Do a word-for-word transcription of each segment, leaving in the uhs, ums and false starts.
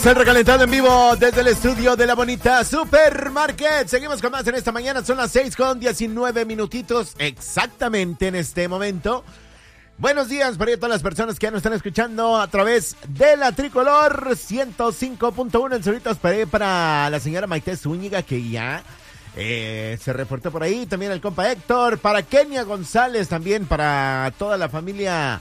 Bienvenidos al Recalentado en vivo desde el estudio de la bonita Supermarket. Seguimos con más en esta mañana, son las seis con diecinueve minutitos exactamente en este momento. Buenos días para todas las personas que ya nos están escuchando a través de la Tricolor ciento cinco punto uno. El saludo para, para la señora Maite Zúñiga, que ya eh, se reportó por ahí. También el compa Héctor, para Kenia González, también para toda la familia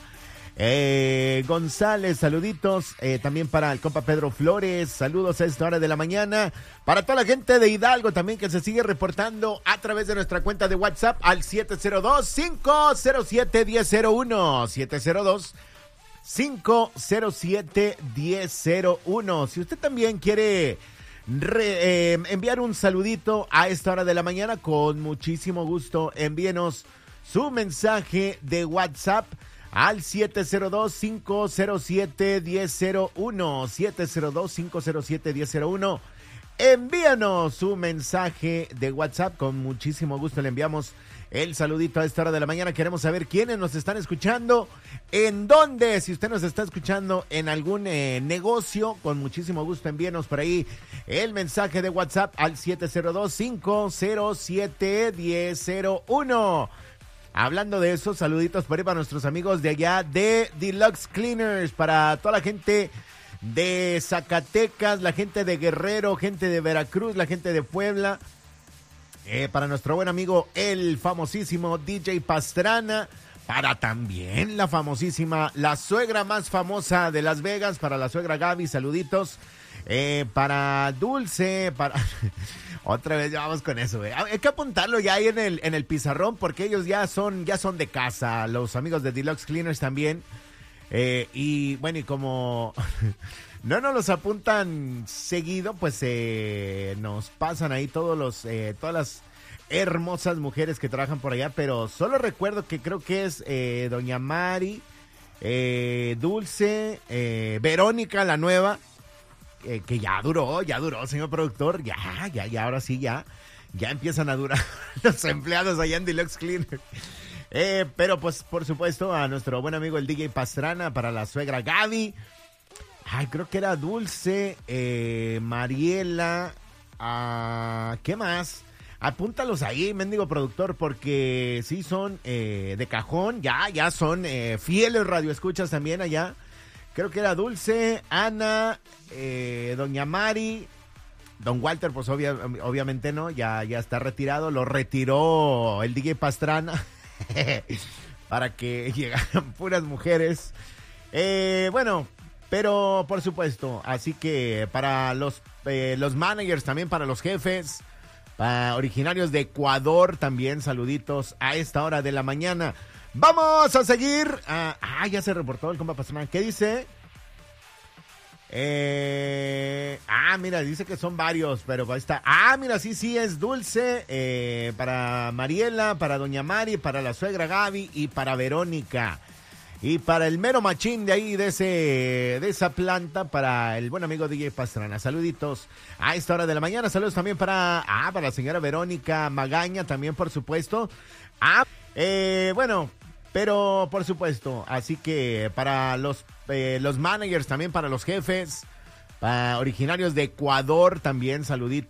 Eh, González, saluditos, eh, también para el compa Pedro Flores, saludos a esta hora de la mañana, para toda la gente de Hidalgo también que se sigue reportando a través de nuestra cuenta de WhatsApp al siete cero dos, cinco cero siete, uno cero cero uno, siete cero dos, cinco cero siete, uno cero uno. Si usted también quiere re, eh, enviar un saludito a esta hora de la mañana, con muchísimo gusto envíenos su mensaje de WhatsApp al siete cero dos, cinco cero siete, uno cero uno, siete cero dos, cinco cero siete, uno cero uno. Envíanos su mensaje de WhatsApp, con muchísimo gusto le enviamos el saludito a esta hora de la mañana. Queremos saber quiénes nos están escuchando, en dónde. Si usted nos está escuchando en algún eh, negocio, con muchísimo gusto envíenos por ahí el mensaje de WhatsApp al siete cero dos, cinco cero siete, uno cero uno. Hablando de eso, saluditos por ahí para nuestros amigos de allá de Deluxe Cleaners, para toda la gente de Zacatecas, la gente de Guerrero, gente de Veracruz, la gente de Puebla, eh, para nuestro buen amigo el famosísimo D J Pastrana, para también la famosísima, la suegra más famosa de Las Vegas, para la suegra Gaby, saluditos, eh, para Dulce, para... Otra vez ya vamos con eso, güey. Hay que apuntarlo ya ahí en el, en el pizarrón, porque ellos ya son, ya son de casa, los amigos de Deluxe Cleaners también. Eh, y bueno, y como no nos los apuntan seguido, pues eh, nos pasan ahí todos los, eh, todas las hermosas mujeres que trabajan por allá, pero solo recuerdo que creo que es eh, Doña Mari, eh, Dulce, eh, Verónica, la nueva. Eh, que ya duró, ya duró, señor productor, ya, ya, ya, ahora sí, ya, ya empiezan a durar los empleados allá en Deluxe Cleaner. Eh, pero pues, por supuesto, a nuestro buen amigo el D J Pastrana, para la suegra Gaby, ay, creo que era Dulce, eh, Mariela, ah, ¿qué más? Apúntalos ahí, mendigo productor, porque sí son eh, de cajón, ya, ya son eh, fieles radioescuchas también allá. Creo que era Dulce, Ana, eh, Doña Mari, Don Walter, pues obvia, obviamente no, ya, ya está retirado, lo retiró el D J Pastrana para que llegaran puras mujeres. Eh, bueno, pero por supuesto, así que para los, eh, los managers, también para los jefes, para originarios de Ecuador también, saluditos a esta hora de la mañana. Vamos a seguir. Ah, ah, ya se reportó el compa Pastrana. ¿Qué dice? Eh, ah, mira, dice que son varios, pero ahí está. Ah, mira, sí, sí, es Dulce, eh, para Mariela, para Doña Mari, para la suegra Gaby y para Verónica. Y para el mero machín de ahí, de ese, de esa planta, para el buen amigo D J Pastrana. Saluditos a esta hora de la mañana. Saludos también para, ah, para la señora Verónica Magaña, también, por supuesto. Ah, eh, bueno, pero por supuesto, así que para los, eh, los managers, también para los jefes, para originarios de Ecuador, también, saluditos.